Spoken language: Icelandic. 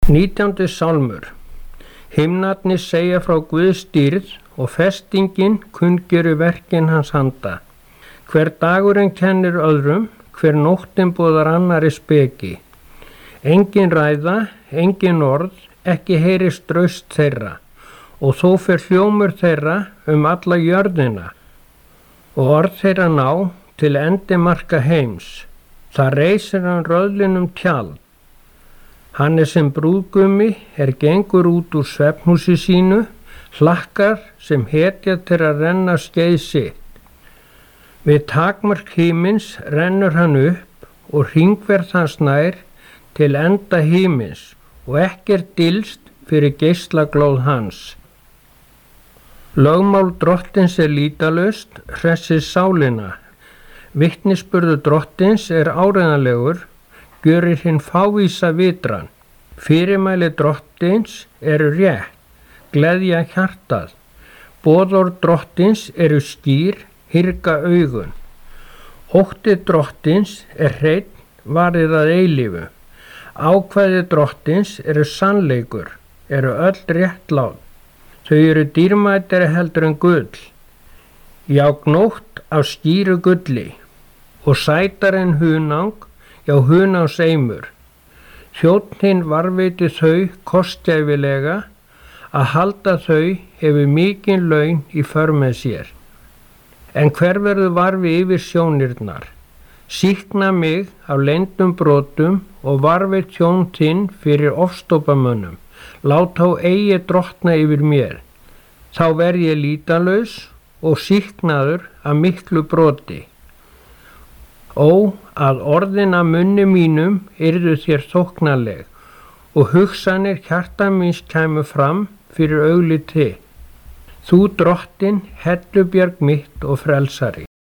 19. sálmur. Himnarnir segja frá Guðs dýrð og festingin kunngerir verkin hans handa. Hver dagurinn kennir öðrum, hver nóttin boðar annari speki. Engin ræða, engin orð, ekki heyrist raust þeirra, og þó fer hljómur þeirra alla jörðina, og orð þeirra ná til endimarka heims. Það reisir hann röðlinum tjald. Hann sem brúðgumi gengur út úr svefnhúsi sínu, hlakkar sem hetja til að renna skeið sitt. Við takmark himins rennur hann upp og hringverð hans nær til enda himins og ekkert dylst fyrir geislaglóð hans. Lögmál drottins lýtalaust, hressir sálina. Vitnisburður drottins áreiðanlegur, gjörir hinn fávísa vitran. Fyrirmæli drottins rétt, gleðja hjartað. Boðorð drottins skýr, hyrga augun. Ótti drottins hreinn, varir að eilífu. Ákvæði drottins sannleikur, öll réttlát. Þau dýrmætari heldur en gull. Já, gnótt af skýru gulli og sætar en hunang, já hunangs eimur. Þjónninn varveiti þau kostgæfilega, að halda þau hefur mikinn laun í för með sér. En hver verður varfi yfir sjónirnar? Sýkna mig af leyndum brotum og varfi tjón þinn fyrir ofstópamönnum. Lát þá eigi drottna yfir mér. Þá verð ég lýtalaus og sýknaður af miklu broti. Ó, að orðin af munni mínum yrðu þér þóknanleg og hugsanir hjarta míns kæmu fram fyrir augliti. Þú drottin, hellubjarg mitt og frelsari.